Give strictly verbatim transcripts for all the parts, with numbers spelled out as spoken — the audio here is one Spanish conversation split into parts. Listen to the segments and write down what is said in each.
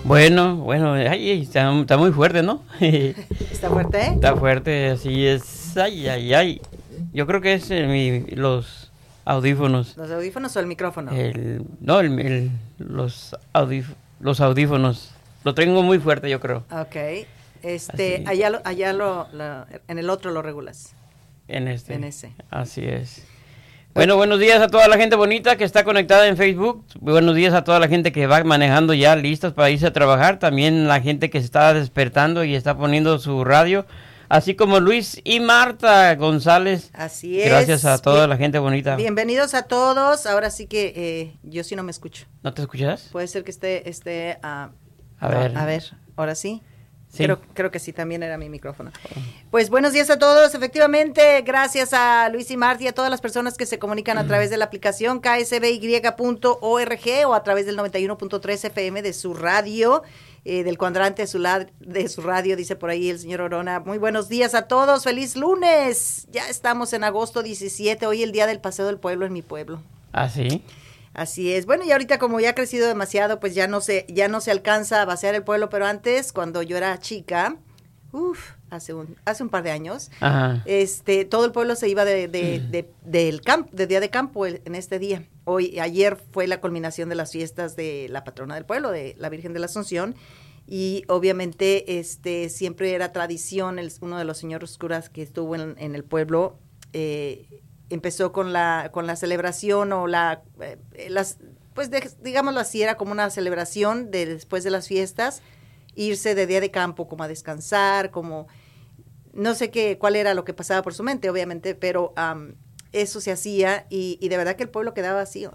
Bueno, bueno, ay, está, está muy fuerte, ¿no? ¿Está fuerte? Está fuerte, así es. Ay, ay, ay. Yo creo que es eh, mi, los audífonos. ¿Los audífonos o el micrófono? El, no, el, el, los, audíf los audífonos. Lo tengo muy fuerte, yo creo. Ok. Este, así. allá, lo, allá lo, lo, en el otro lo regulas. En este. En ese. Así es. Bueno, buenos días a toda la gente bonita que está conectada en Facebook. Buenos días a toda la gente que va manejando ya listas para irse a trabajar. También la gente que se está despertando y está poniendo su radio. Así como Luis y Marta González. Así es. Gracias a toda Bien, la gente bonita. Bienvenidos a todos. Ahora sí que eh, yo sí no me escucho. ¿No te escuchas? Puede ser que esté, esté uh, a ver. A ver, ahora sí. Sí. Creo, creo que sí, también era mi micrófono. Pues buenos días a todos, efectivamente, gracias a Luis y Marta y a todas las personas que se comunican a través de la aplicación k s b y punto org o a través del noventa y uno punto tres F M de su radio, eh, del cuadrante de su, de su radio, dice por ahí el señor Orona. Muy buenos días a todos, feliz lunes. Ya estamos en agosto diecisiete, hoy el día del paseo del pueblo en mi pueblo. ¿Ah, sí? Así es. Bueno, y ahorita como ya ha crecido demasiado, pues ya no se ya no se alcanza a vaciar el pueblo, pero antes, cuando yo era chica, uff, hace un hace un par de años, Ajá. este todo el pueblo se iba de, de, de, de del campo, de día de campo el, en este día. Hoy ayer fue la culminación de las fiestas de la patrona del pueblo, de la Virgen de la Asunción, y obviamente este siempre era tradición, el, uno de los señores curas que estuvo en, en el pueblo eh, empezó con la con la celebración o la eh, las pues de, digámoslo así, era como una celebración de después de las fiestas, irse de día de campo como a descansar, como no sé qué cuál era lo que pasaba por su mente, obviamente, pero um, eso se hacía y, y de verdad que el pueblo quedaba vacío.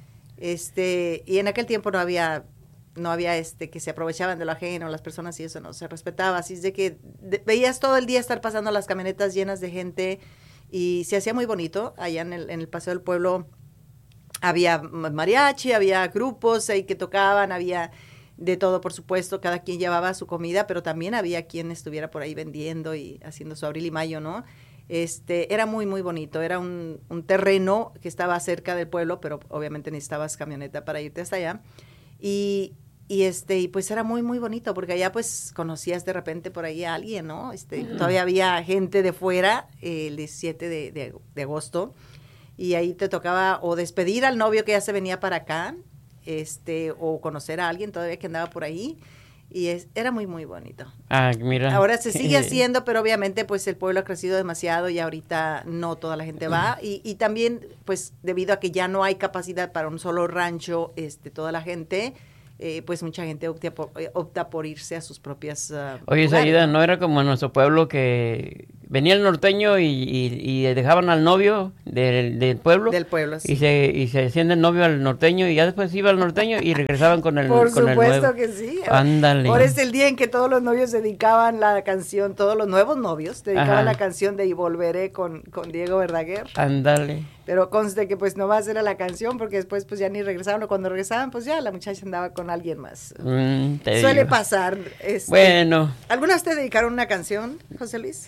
Este, y en aquel tiempo no había no había este que se aprovechaban de lo ajeno, las personas, y eso no se respetaba, así es de que de, veías todo el día estar pasando las camionetas llenas de gente. Y se hacía muy bonito, allá en el, en el Paseo del Pueblo había mariachi, había grupos ahí que tocaban, había de todo, por supuesto, cada quien llevaba su comida, pero también había quien estuviera por ahí vendiendo y haciendo su abril y mayo, ¿no? Este, era muy, muy bonito, era un, un terreno que estaba cerca del pueblo, pero obviamente necesitabas camioneta para irte hasta allá, y... Y este, y pues era muy, muy bonito, porque allá pues conocías de repente por ahí a alguien, ¿no? Este, uh-huh. Todavía había gente de fuera, eh, el diecisiete de, de, de agosto, y ahí te tocaba o despedir al novio que ya se venía para acá, este, o conocer a alguien todavía que andaba por ahí, y es, era muy, muy bonito. Ah, mira. Ahora se sigue haciendo, pero obviamente pues el pueblo ha crecido demasiado y ahorita no toda la gente va, uh-huh. y, y también pues debido a que ya no hay capacidad para un solo rancho, este, toda la gente... Eh, pues mucha gente opta por, eh, opta por irse a sus propias... Uh, Oye, Saída, ¿no era como en nuestro pueblo que venía el norteño y, y, y dejaban al novio del, del pueblo? Del pueblo, sí. Y se, y se hacían el novio al norteño y ya después iba al norteño y regresaban con el, por con el nuevo. Por supuesto que sí. Ándale. Ahora es el día en que todos los novios dedicaban la canción, todos los nuevos novios dedicaban Ajá. la canción de Y Volveré con, con Diego Verdaguer. Ándale. Pero conste que pues no va a ser a la canción porque después pues ya ni regresaban, o cuando regresaban pues ya la muchacha andaba con alguien más. Mm, Suele digo. pasar. Este, bueno. ¿Alguna vez te dedicaron una canción, José Luis?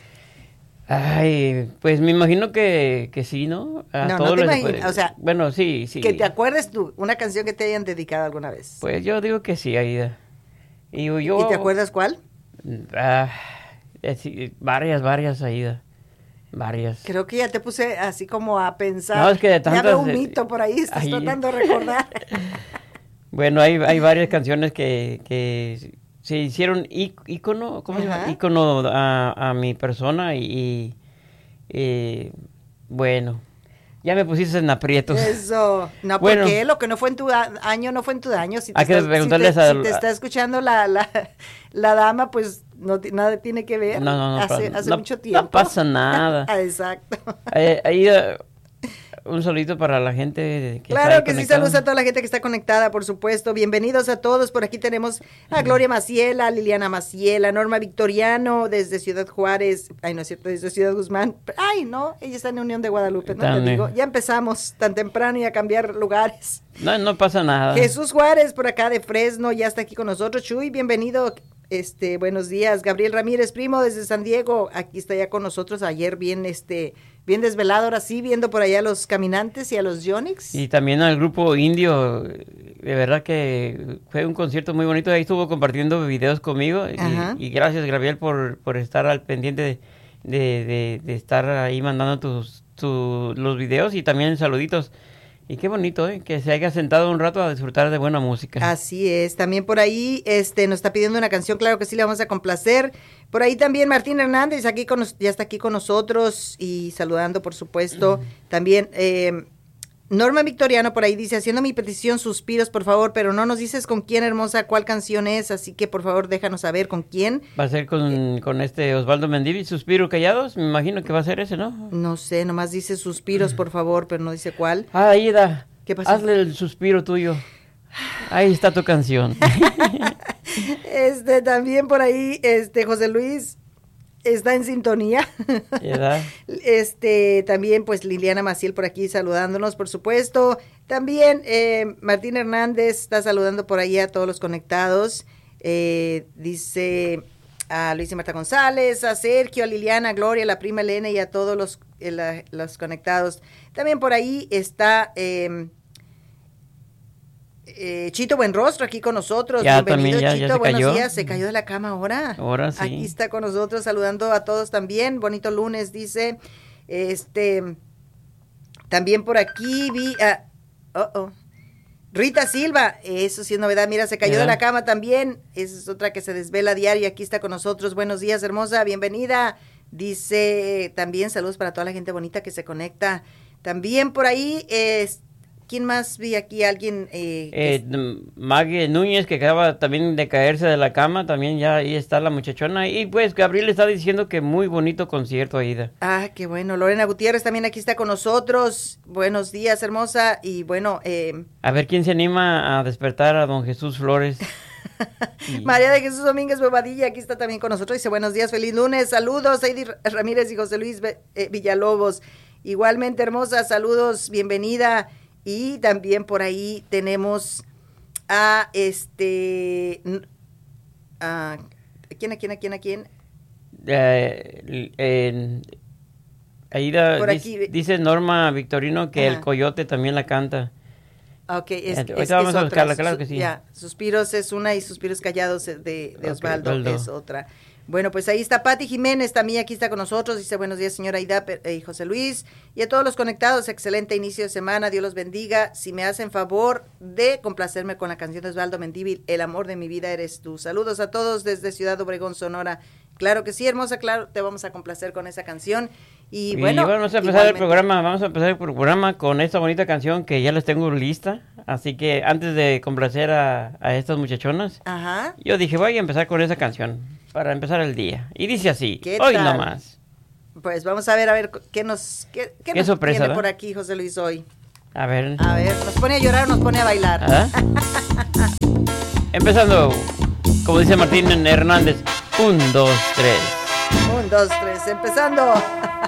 Ay, pues me imagino que, que sí, ¿no? A no, todos no te les imaginas, puede... o sea... Bueno, sí, sí. Que te acuerdes tú, una canción que te hayan dedicado alguna vez. Pues yo digo que sí, Aida. Y, yo, ¿Y te acuerdas cuál? Ah, sí, varias, varias, Aida. Varias. Creo que ya te puse así como a pensar. No, es que de tantas... Ya veo un mito por ahí, estás ahí... tratando de recordar. Bueno, hay, hay varias canciones que, que se hicieron ícono, ¿cómo se llama? Ícono a, a mi persona y, y, y bueno, ya me pusiste en aprietos. Eso, no, bueno, porque lo que no fue en tu año, no fue en tu daño. Si te hay que está, preguntarles si te, a... Si te está escuchando la, la, la dama, pues no nada tiene que ver. No, no, no. Hace, pa, hace no, mucho tiempo. No pasa nada. Exacto. Ahí... ahí uh, un saludito para la gente que claro está que conectada. sí, saludos a toda la gente que está conectada, por supuesto. Bienvenidos a todos. Por aquí tenemos a Gloria Maciel, a Liliana Maciel, a Norma Victoriano desde Ciudad Juárez. Ay, no es cierto, desde Ciudad Guzmán. Ay, no, ella está en Unión de Guadalupe, ¿no? Te digo, ya empezamos tan temprano y a cambiar lugares. No, no pasa nada. Jesús Juárez, por acá de Fresno, ya está aquí con nosotros. Chuy, bienvenido. Este, buenos días. Gabriel Ramírez, primo desde San Diego, aquí está ya con nosotros. Ayer bien, este, bien desvelado ahora sí, viendo por allá a los caminantes y a los Yonix. Y también al grupo indio, de verdad que fue un concierto muy bonito, ahí estuvo compartiendo videos conmigo y, y gracias Gabriel por, por estar al pendiente de, de, de, de estar ahí mandando tus, tus los videos y también saluditos. Y qué bonito, ¿eh? Que se haya sentado un rato a disfrutar de buena música. Así es. También por ahí este, nos está pidiendo una canción, claro que sí, le vamos a complacer. Por ahí también Martín Hernández, aquí con, ya está aquí con nosotros y saludando, por supuesto. Uh-huh. También eh, Norma Victoriano por ahí dice, haciendo mi petición, suspiros, por favor, pero no nos dices con quién, hermosa, cuál canción es, así que por favor déjanos saber con quién. Va a ser con, eh, con este Osvaldo Mendívil, Suspiro Callados, me imagino que va a ser ese, ¿no? No sé, nomás dice suspiros, por favor, pero no dice cuál. Ah, Aida, ¿qué pasó? Hazle el suspiro tuyo. Ahí está tu canción. Este, también por ahí, este, José Luis está en sintonía. ¿Verdad? Este, también pues Liliana Maciel por aquí saludándonos, por supuesto. También eh, Martín Hernández está saludando por ahí a todos los conectados. Eh, dice a Luis y Marta González, a Sergio, a Liliana, a Gloria, a la prima Elena y a todos los, eh, la, los conectados. También por ahí está eh, Eh, Chito Buenrostro aquí con nosotros. Ya, bienvenido, también, ya, Chito, ya se buenos cayó. días, se cayó de la cama ahora. Ahora sí. Aquí está con nosotros saludando a todos también, bonito lunes, dice. Este, también por aquí vi a, oh, oh, Rita Silva, eso sí es novedad, mira, se cayó ¿verdad? De la cama también, esa es otra que se desvela a diario, aquí está con nosotros, buenos días, hermosa, bienvenida. Dice también saludos para toda la gente bonita que se conecta. También por ahí, es ¿quién más vi aquí? Alguien. Eh, eh, Maggie Núñez, que acaba también de caerse de la cama, también ya ahí está la muchachona. Y pues Gabriel está diciendo que muy bonito concierto, Aida. Ah, qué bueno. Lorena Gutiérrez también aquí está con nosotros. Buenos días, hermosa. Y bueno. Eh... A ver quién se anima a despertar a don Jesús Flores. y... María de Jesús Domínguez Bobadilla aquí está también con nosotros. Dice buenos días, feliz lunes. Saludos, Heidi Ramírez y José Luis eh, Villalobos. Igualmente, hermosa, saludos, bienvenida. Y también por ahí tenemos a este, a quién, a quién, a quién, a quién. Eh, eh, Aida por dice, aquí. dice Norma Victorino que Ajá. El Coyote también la canta. Ok, es, Ahorita es, vamos es a buscarla, otra. claro que sí. Ya, Suspiros es una y Suspiros Callados de, de Osvaldo okay, es otra. Bueno, pues ahí está Pati Jiménez, también aquí está con nosotros, dice buenos días señora Aida y José Luis, y a todos los conectados, excelente inicio de semana, Dios los bendiga, si me hacen favor de complacerme con la canción de Osvaldo Mendívil, El amor de mi vida eres tú. Saludos a todos desde Ciudad Obregón, Sonora. Claro que sí, hermosa, claro, te vamos a complacer con esa canción. Y, y bueno, vamos a empezar igualmente. el programa, vamos a empezar el programa con esta bonita canción que ya les tengo lista, así que antes de complacer a, a estas muchachonas, Ajá. yo dije voy a empezar con esa canción para empezar el día. Y dice así, hoy tal? nomás. Pues vamos a ver, a ver, qué nos, qué, qué ¿Qué nos sorpresa, tiene ¿verdad? por aquí José Luis hoy. A ver. A ver, ¿nos pone a llorar o nos pone a bailar? ¿Ah? Empezando, como dice Martín Hernández, un, dos, tres. Un, dos, tres, empezando.